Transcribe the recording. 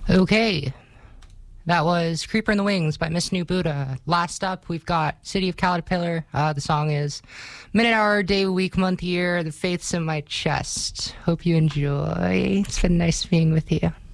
Okay, that was Creeper in the Wings by Miss New Buddha. Last up, we've got City of Caterpillar. The song is Minute, Hour, Day, Week, Month, Year, The Faith's in My Chest. Hope you enjoy. It's been nice being with you.